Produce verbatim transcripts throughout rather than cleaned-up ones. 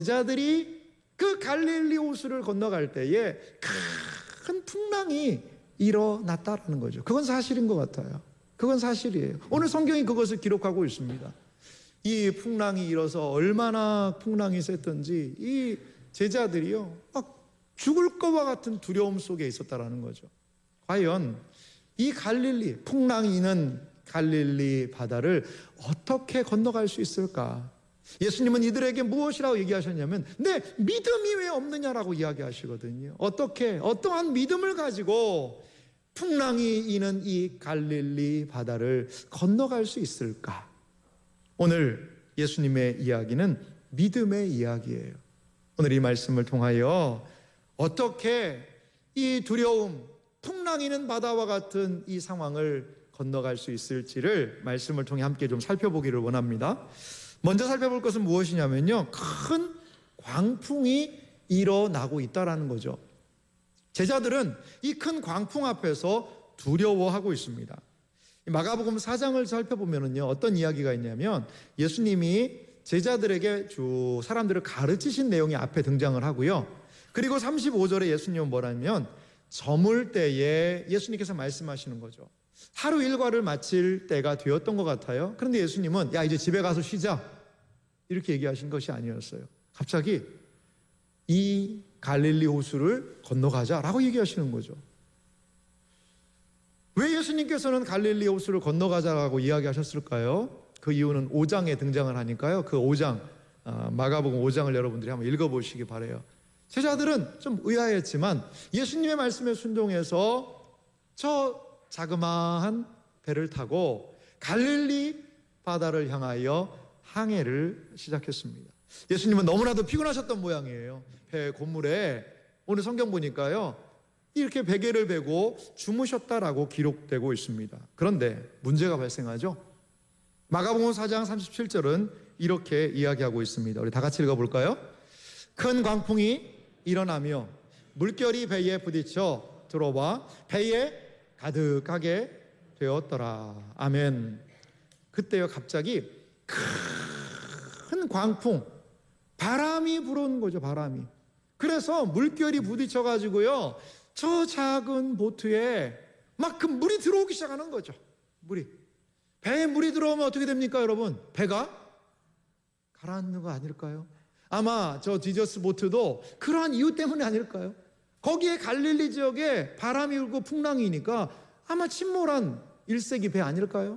제자들이 그 갈릴리 호수를 건너갈 때에 큰 풍랑이 일어났다라는 거죠. 그건 사실인 것 같아요. 그건 사실이에요. 오늘 성경이 그것을 기록하고 있습니다. 이 풍랑이 일어서 얼마나 풍랑이 셌던지 이 제자들이요 막 죽을 것과 같은 두려움 속에 있었다라는 거죠. 과연 이 갈릴리, 풍랑이 있는 갈릴리 바다를 어떻게 건너갈 수 있을까? 예수님은 이들에게 무엇이라고 얘기하셨냐면 내 믿음이 왜 없느냐라고 이야기하시거든요. 어떻게 어떠한 믿음을 가지고 풍랑이 있는 이 갈릴리 바다를 건너갈 수 있을까? 오늘 예수님의 이야기는 믿음의 이야기예요. 오늘 이 말씀을 통하여 어떻게 이 두려움, 풍랑이 있는 바다와 같은 이 상황을 건너갈 수 있을지를 말씀을 통해 함께 좀 살펴보기를 원합니다. 먼저 살펴볼 것은 무엇이냐면요, 큰 광풍이 일어나고 있다는 거죠. 제자들은 이 큰 광풍 앞에서 두려워하고 있습니다. 마가복음 사 장을 살펴보면요 어떤 이야기가 있냐면 예수님이 제자들에게 주 사람들을 가르치신 내용이 앞에 등장을 하고요. 그리고 삼십오 절에 예수님은 뭐라면 저물 때에 예수님께서 말씀하시는 거죠. 하루 일과를 마칠 때가 되었던 것 같아요. 그런데 예수님은 야 이제 집에 가서 쉬자 이렇게 얘기하신 것이 아니었어요. 갑자기 이 갈릴리 호수를 건너가자라고 얘기하시는 거죠. 왜 예수님께서는 갈릴리 호수를 건너가자라고 이야기하셨을까요? 그 이유는 오 장에 등장을 하니까요. 그 오 장 마가복음 오 장을 여러분들이 한번 읽어보시기 바라요. 제자들은 좀 의아했지만 예수님의 말씀에 순종해서 저 자그마한 배를 타고 갈릴리 바다를 향하여 항해를 시작했습니다. 예수님은 너무나도 피곤하셨던 모양이에요. 배 고물에 오늘 성경 보니까요 이렇게 베개를 베고 주무셨다라고 기록되고 있습니다. 그런데 문제가 발생하죠. 마가복음 사 장 삼십칠 절은 이렇게 이야기하고 있습니다. 우리 다 같이 읽어볼까요? 큰 광풍이 일어나며 물결이 배에 부딪혀 들어와 배에 가득하게 되었더라. 아멘. 그때요 갑자기 큰 광풍, 바람이 불어온 거죠. 바람이. 그래서 물결이 부딪혀 가지고요 저 작은 보트에 막 그 물이 들어오기 시작하는 거죠. 물이. 배에 물이 들어오면 어떻게 됩니까 여러분? 배가 가라앉는 거 아닐까요? 아마 저 지저스 보트도 그러한 이유 때문이 아닐까요? 거기에 갈릴리 지역에 바람이 불고 풍랑이니까 아마 침몰한 일 세기 배 아닐까요?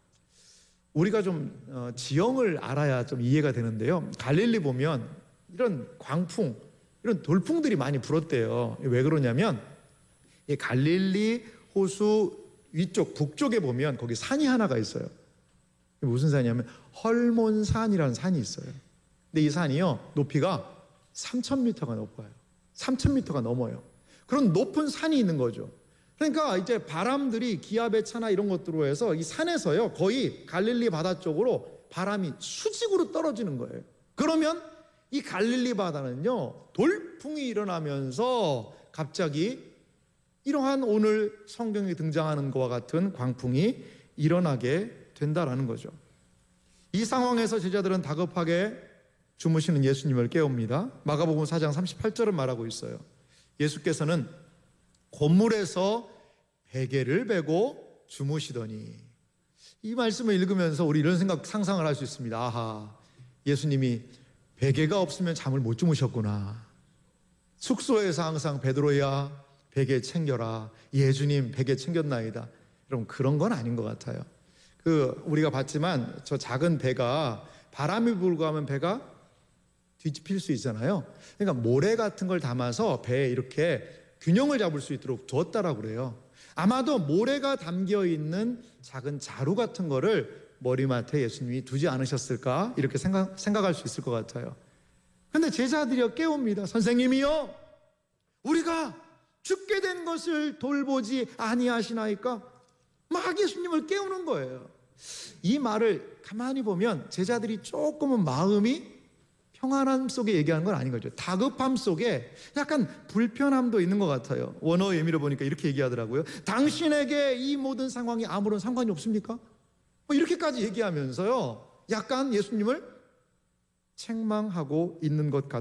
우리가 좀 어, 지형을 알아야 좀 이해가 되는데요. 갈릴리 보면 이런 광풍, 이런 돌풍들이 많이 불었대요. 왜 그러냐면 이 갈릴리 호수 위쪽 북쪽에 보면 거기 산이 하나가 있어요. 무슨 산이냐면 헐몬산이라는 산이 있어요. 근데 이 산이요 높이가 삼천 미터가 높아요. 삼천 미터가 넘어요. 그런 높은 산이 있는 거죠. 그러니까 이제 바람들이 기압의 차나 이런 것들로 해서 이 산에서요 거의 갈릴리 바다 쪽으로 바람이 수직으로 떨어지는 거예요. 그러면 이 갈릴리 바다는요 돌풍이 일어나면서 갑자기 이러한 오늘 성경에 등장하는 것과 같은 광풍이 일어나게 된다라는 거죠. 이 상황에서 제자들은 다급하게 주무시는 예수님을 깨웁니다. 마가복음 사 장 삼십팔 절은 말하고 있어요. 예수께서는 곤물에서 베개를 베고 주무시더니, 이 말씀을 읽으면서 우리 이런 생각 상상을 할 수 있습니다. 아하, 예수님이 베개가 없으면 잠을 못 주무셨구나. 숙소에서 항상 베드로야 베개 챙겨라, 예수님 베개 챙겼나이다. 여러분 그런 건 아닌 것 같아요. 그 우리가 봤지만 저 작은 배가 바람이 불고 하면 배가 뒤집힐 수 있잖아요. 그러니까 모래 같은 걸 담아서 배에 이렇게 균형을 잡을 수 있도록 두었다라고 그래요. 아마도 모래가 담겨있는 작은 자루 같은 거를 머리맡에 예수님이 두지 않으셨을까 이렇게 생각, 생각할 수 있을 것 같아요. 근데 제자들이요 깨웁니다. 선생님이요 우리가 죽게 된 것을 돌보지 아니하시나이까? 막 예수님을 깨우는 거예요. 이 말을 가만히 보면 제자들이 조금은 마음이 평안함 속에 얘기하는 건 아닌 거죠. 다급함 속에 약간 불편함도 있는 것 같아요. 원어의 의미로 보니까 이렇게 얘기하더라고요. 당신에게 이 모든 상황이 아무런 상관이 없습니까? 뭐 이렇게까지 얘기하면서요 약간 예수님을 책망하고 있는 것 같.